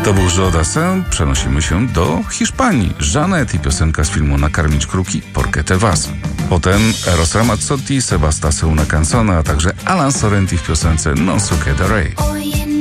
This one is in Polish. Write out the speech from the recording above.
To był Joe Dassin. Przenosimy się do Hiszpanii. Janet i piosenka z filmu Nakarmić kruki, Porque te vas. Potem Eros Ramazzotti, Sebasta se una canzone, a także Alan Sorrenti w piosence Non so che darei.